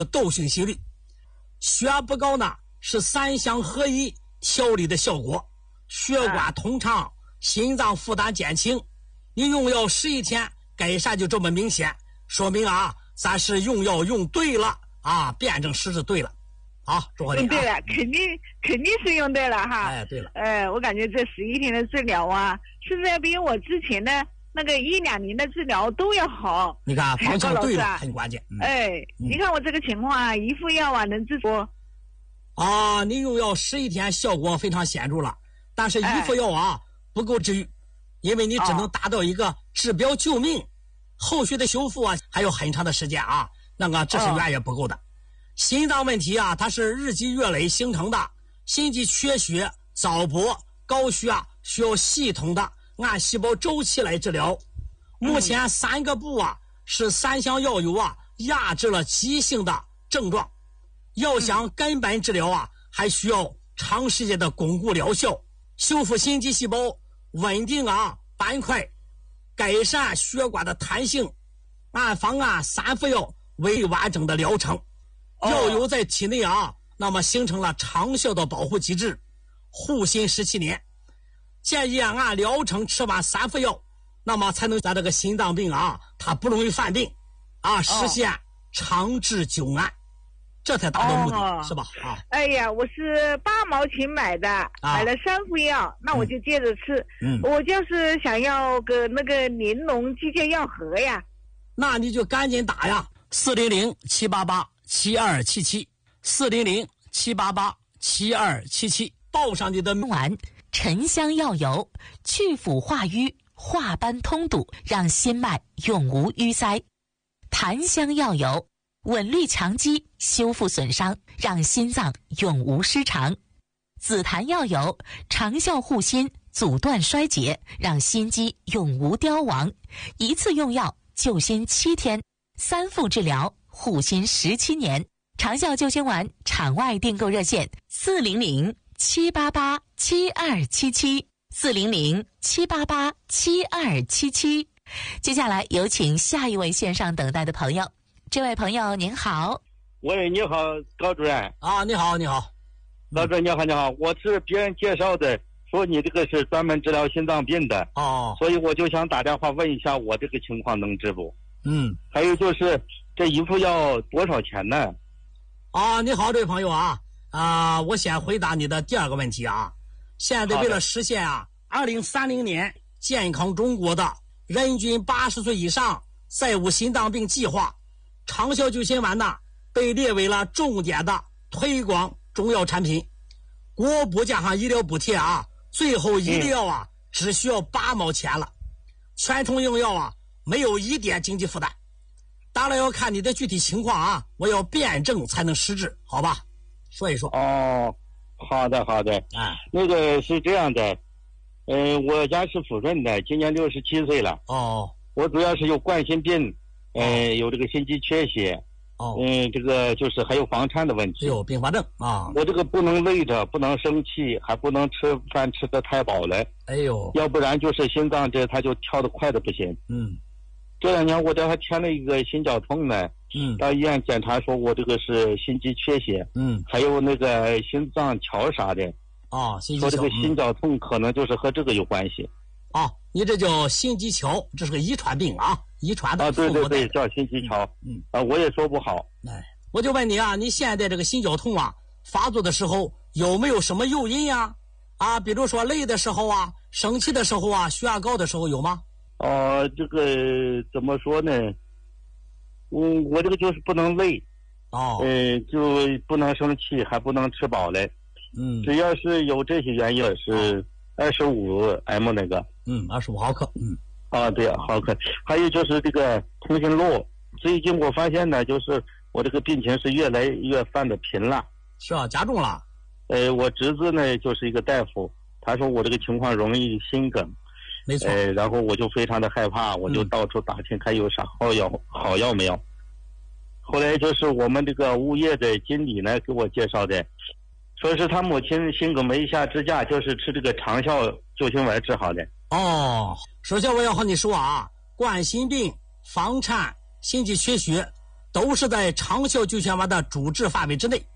窦性息虑。血压不高呢，是三相合一调理的效果，血管通畅，心脏负担减轻。你用药11天，改善就这么明显，说明啊，咱是用药用对了啊，辩证施治对了。好，祝贺你。 用对了，肯定是用对了哈。 哎，对了。 我感觉这11天的治疗啊，甚至比我之前的那个1、2年的治疗都要好。 你看，方向对了，很关键。 你看我这个情况啊，一副药啊能治多。 啊，你用药11天效果非常显著了，但是一副药啊不够治愈，因为你只能达到一个治标救命，后续的修复啊还有很长的时间啊，那个这是远远不够的。心脏问题啊，它是日积月累形成的，心肌缺血、早搏、高血压需要系统的按细胞周期来治疗。目前3个步啊是3项药油啊压制了急性的症状。要想根本治疗啊，还需要长时间的巩固疗效，修复心肌细胞，稳定啊斑块，改善血管的弹性，按方案3副药为完整的疗程。药油在体内啊，那么形成了长效的保护机制，护心17年。建议按疗程吃完3副药，那么才能咱这个心脏病啊，它不容易犯病啊，实现长治久安。这才达到目的，是吧？啊！ 哎呀，我是8毛钱买的，买了3副药，那我就接着吃。我就是想要个那个玲珑肌腱药盒呀。 那你就赶紧打呀，400-788-7277，400-788-7277，报上你的丸沉香药油，去腐化瘀，化斑通堵，让心脉永无淤塞。檀香药油稳律强肌，修复损伤，让心脏永无失常。紫檀药油长效护心，阻断衰竭，让心肌永无凋亡。一次用药救心7天，3副治疗护心17年。长效救心丸场外订购热线400-788-7277，400-788-7277。接下来有请下一位线上等待的朋友。这位朋友您好。 喂，你好，高主任。 啊，你好，你好。 高主任，你好，你好。我是别人介绍的，说你这个是专门治疗心脏病的。所以我就想打电话问一下，我这个情况能治不？还有就是这一副药多少钱呢？ 你好，这位朋友我先回答你的第2个问题啊。现在为了实现2030年健康中国的人均80岁以上再无心脏病计划，长效救心丸呢被列为了重点的推广中药产品，国补加上医疗补贴最后一粒药只需要8毛钱了，全程用药没有一点经济负担。当然要看你的具体情况我要辩证才能施治，好吧？说一说。 好的。那个是这样的，我家是抚顺的，今年67岁了。我主要是有冠心病，有这个心肌缺血，这个就是还有房颤的问题， 有并发症我这个不能累着，不能生气，还不能吃饭吃得太饱了，要不然就是心脏它就跳得快的不行。这2年我这还添了一个心绞痛呢，到医院检查说我这个是心肌缺血，还有那个心脏桥啥的，说这个心绞痛可能就是和这个有关系。 你这叫心肌桥，这是个遗传病遗传的。 对，叫心肌桥。我也说不好。 我就问你你现在这个心绞痛发作的时候有没有什么诱因呀？比如说累的时候生气的时候血压高的时候有吗？ 这个怎么说呢？我这个就是不能累，就不能生气，还不能吃饱嘞。只要是有这些原因是25M 那个。 25毫克。 对，毫克。还有就是这个通讯录，最近我发现呢，就是我这个病情是越来越犯的频了。 是加重了。 我侄子呢就是一个大夫，他说我这个情况容易心梗。 没错。 然后我就非常的害怕，我就到处打听看有啥好药没有。后来就是我们这个物业的经理呢给我介绍的，说是他母亲心梗没下支架，就是吃这个长效救心丸治好的。 首先我要和你说冠心病、房颤、心肌缺血都是在长效救心丸的主治范围之内。